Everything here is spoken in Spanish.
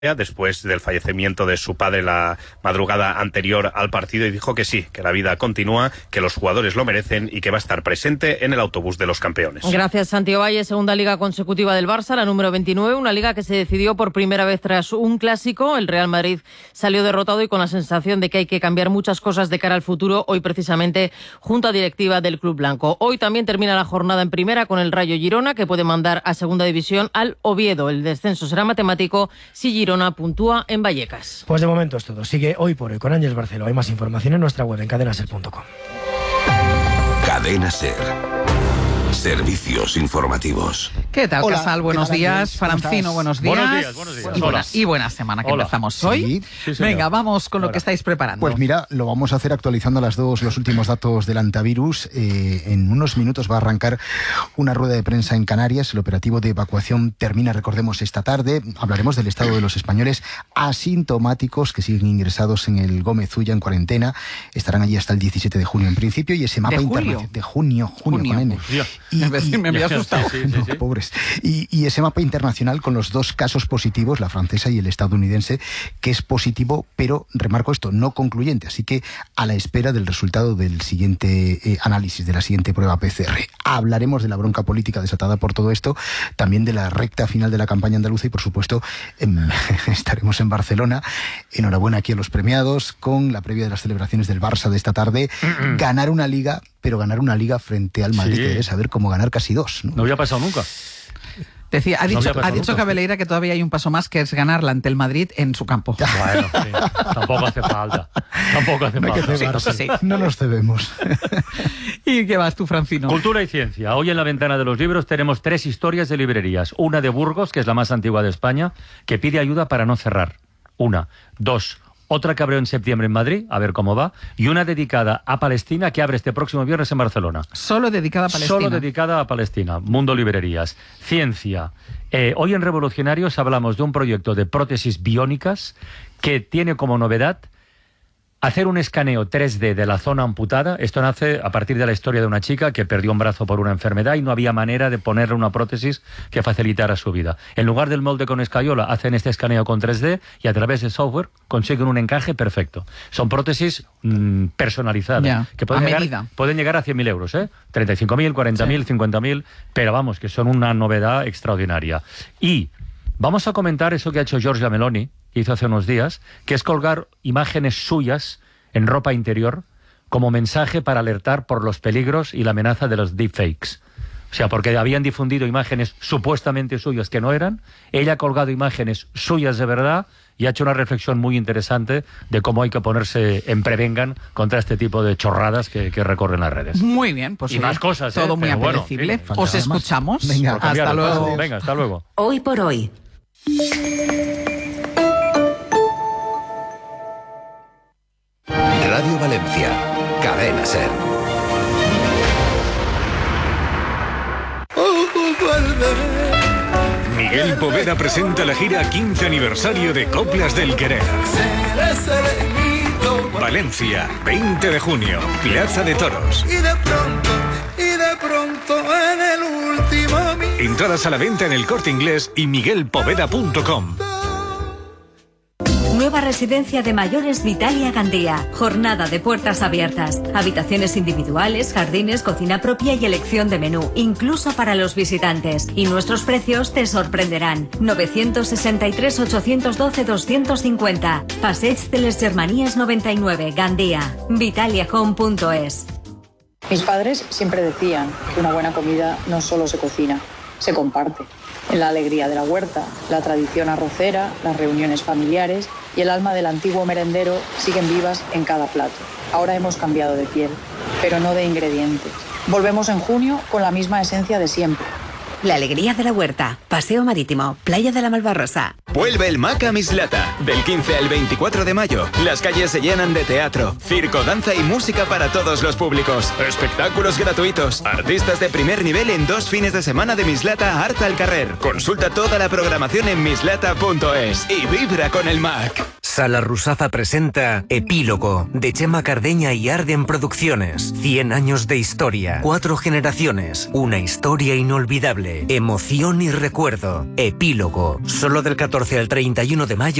después del fallecimiento de su padre la madrugada anterior al partido, y dijo que sí, que la vida continúa, que los jugadores lo merecen y que va a estar presente en el autobús de los campeones. Gracias, Santi Ovalle. Segunda liga consecutiva del Barça, la número 29, una liga que se decidió por primera vez tras un clásico. El Real Madrid salió derrotado y con la sensación de que hay que cambiar muchas cosas de cara al futuro. Hoy precisamente junta directiva del club blanco. Hoy también termina la jornada en primera con el Rayo Girona, que puede mandar a segunda división al Oviedo. El descenso será matemático si Girona puntúa en Vallecas. Pues de momento es todo. Sigue Hoy por Hoy con Ángel Barceló. Hay más información en nuestra web en cadenaser.com. Cadena Ser. Servicios informativos. ¿Qué tal, Hola, Casal? Buenos días. Francino, buenos días. Buenos días. Y buena semana que empezamos hoy. Sí, venga, vamos con lo que estáis preparando. Pues mira, lo vamos a hacer actualizando los últimos datos del antivirus. En unos minutos va a arrancar una rueda de prensa en Canarias. El operativo de evacuación termina, recordemos, esta tarde. Hablaremos del estado de los españoles asintomáticos que siguen ingresados en el Gómez Ulla en cuarentena. Estarán allí hasta el 17 de junio en principio. Y ese mapa internacional de junio con N. Me había asustado. Sí. Pobres. Y ese mapa internacional con los dos casos positivos, la francesa y el estadounidense, que es positivo, pero remarco esto, no concluyente. Así que a la espera del resultado del siguiente análisis, de la siguiente prueba PCR. Hablaremos de la bronca política desatada por todo esto, también de la recta final de la campaña andaluza y, por supuesto, estaremos en Barcelona. Enhorabuena aquí a los premiados con la previa de las celebraciones del Barça de esta tarde. Ganar una liga, pero ganar una liga frente al Madrid, que debe saber cómo ganar casi dos. No había pasado nunca. Decía, ha dicho Cabeleira que todavía hay un paso más, que es ganarla ante el Madrid en su campo. Bueno, sí, tampoco hace falta. No nos cebemos. ¿Y qué vas tú, Francino? Cultura y ciencia. Hoy en la ventana de los libros tenemos 3 historias de librerías. Una de Burgos, que es la más antigua de España, que pide ayuda para no cerrar. 1. 2. Otra que abrió en septiembre en Madrid, a ver cómo va, y una dedicada a Palestina que abre este próximo viernes en Barcelona. Solo dedicada a Palestina. Solo dedicada a Palestina. Mundo Librerías. Ciencia. Hoy en Revolucionarios hablamos de un proyecto de prótesis biónicas que tiene como novedad hacer un escaneo 3D de la zona amputada. Esto nace a partir de la historia de una chica que perdió un brazo por una enfermedad y no había manera de ponerle una prótesis que facilitara su vida. En lugar del molde con escayola, hacen este escaneo con 3D y a través de software consiguen un encaje perfecto. Son prótesis personalizadas, que pueden llegar a 100.000 euros, 35.000, 40.000, 50.000, pero vamos, que son una novedad extraordinaria. Y vamos a comentar eso que ha hecho Giorgia Meloni, que hizo hace unos días, que es colgar imágenes suyas en ropa interior como mensaje para alertar por los peligros y la amenaza de los deepfakes. O sea, porque habían difundido imágenes supuestamente suyas que no eran. Ella ha colgado imágenes suyas de verdad y ha hecho una reflexión muy interesante de cómo hay que ponerse en prevengan contra este tipo de chorradas que recorren las redes. Muy bien, pues y más cosas. Todo muy apetecible. Bueno, os escuchamos. Venga, hasta luego. Venga, hasta luego. Hoy por hoy. Radio Valencia, Cadena Ser. Miguel Poveda presenta la gira 15 aniversario de Coplas del Querer. Valencia, 20 de junio, Plaza de Toros. Y de pronto en el último minuto. Entradas a la venta en El Corte Inglés y miguelpoveda.com. Nueva residencia de mayores Vitalia Gandía. Jornada de puertas abiertas. Habitaciones individuales, jardines, cocina propia y elección de menú, incluso para los visitantes. Y nuestros precios te sorprenderán. 963-812-250. Passeig de les Germanies 99, Gandía. vitaliahome.es. Mis padres siempre decían que una buena comida no solo se cocina, se comparte. En la alegría de la huerta, la tradición arrocera, las reuniones familiares y el alma del antiguo merendero siguen vivas en cada plato. Ahora hemos cambiado de piel, pero no de ingredientes. Volvemos en junio con la misma esencia de siempre. La alegría de la huerta, Paseo Marítimo, Playa de la Malvarrosa. Vuelve el Maca Mislata. Del 15 al 24 de mayo. Las calles se llenan de teatro, circo, danza y música para todos los públicos. Espectáculos gratuitos. Artistas de primer nivel en 2 fines de semana de Mislata Art al Carrer. Consulta toda la programación en mislata.es y vibra con el Mac. Sala Rusafa presenta Epílogo, de Chema Cardeña y Arden Producciones. 100 años de historia, 4 generaciones, una historia inolvidable, emoción y recuerdo. Epílogo, solo del 14 al 31 de mayo